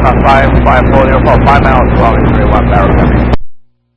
about 5 miles long, it's 3 1 barrel coming.